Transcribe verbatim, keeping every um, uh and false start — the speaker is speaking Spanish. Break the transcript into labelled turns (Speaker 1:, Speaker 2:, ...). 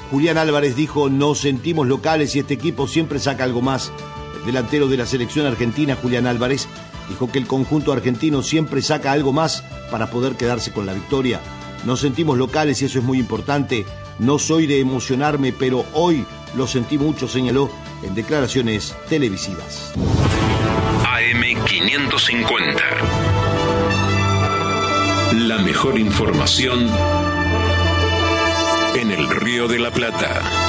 Speaker 1: Julián Álvarez dijo: nos sentimos locales y este equipo siempre saca algo más. El delantero de la selección argentina, Julián Álvarez, dijo que el conjunto argentino siempre saca algo más para poder quedarse con la victoria. Nos sentimos locales y eso es muy importante. No soy de emocionarme, pero hoy lo sentí mucho, señaló en declaraciones televisivas.
Speaker 2: A M quinientos cincuenta. La mejor información en el Río de la Plata.